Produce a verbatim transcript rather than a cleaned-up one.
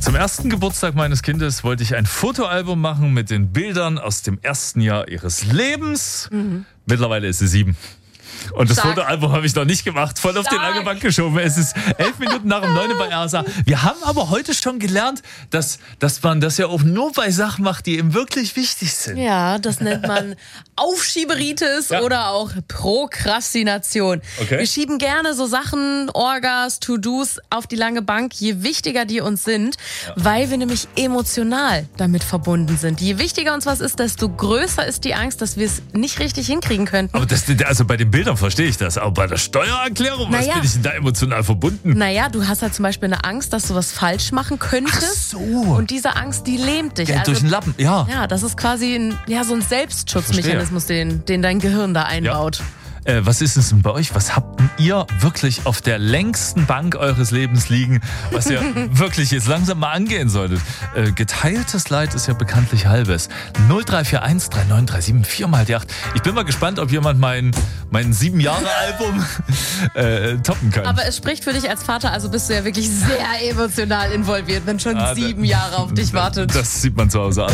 Zum ersten Geburtstag meines Kindes wollte ich ein Fotoalbum machen mit den Bildern aus dem ersten Jahr ihres Lebens. Mhm. Mittlerweile ist sie sieben. Und das Stark. Fotoalbum habe ich noch nicht gemacht, voll auf die Stark. lange Bank geschoben. Es ist elf Minuten nach dem neun bei R S A. Wir haben aber heute schon gelernt, dass, dass man das ja auch nur bei Sachen macht, die eben wirklich wichtig sind. Ja, das nennt man Aufschieberitis Ja. oder auch Prokrastination. Okay. Wir schieben gerne so Sachen, Orgas, To-Dos auf die lange Bank, je wichtiger die uns sind, weil wir nämlich emotional damit verbunden sind. Je wichtiger uns was ist, desto größer ist die Angst, dass wir es nicht richtig hinkriegen könnten. Aber das, also bei den Bildern verstehe ich das, aber bei der Steuererklärung, was Naja. bin ich denn da emotional verbunden? Naja, du hast halt zum Beispiel eine Angst, dass du was falsch machen könntest. Ach so. Und diese Angst, die lähmt dich. Ja, durch den Lappen, ja. Ja, das ist quasi ein, ja, so ein Selbstschutzmechanismus, den, den dein Gehirn da einbaut. Äh, was ist es denn bei euch? Was habt denn ihr wirklich auf der längsten Bank eures Lebens liegen, was ihr wirklich jetzt langsam mal angehen solltet? Äh, geteiltes Leid ist ja bekanntlich halbes. null drei vier eins drei neun drei sieben vier mal die acht. Ich bin mal gespannt, ob jemand mein, mein sieben-Jahre-Album äh, toppen kann. Aber es spricht für dich als Vater, also bist du ja wirklich sehr emotional involviert, wenn schon Ah, sieben Jahre auf dich wartet. Das sieht man zu Hause an.